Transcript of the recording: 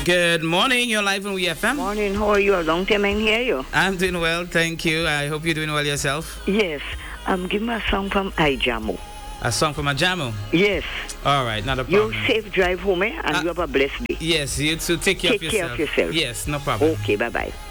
Good morning. You're live on WeFM. Morning. How are you? A long time I didn't hear you. I'm doing well, thank you. I hope you're doing well yourself. Yes. Give me a song from Ijamu. A song from Ajamu? Yes. All right, not a problem. You safe drive home, and you have a blessed day. Yes, you too. Take care of yourself. Take care of yourself. Yes, no problem. Okay, bye-bye.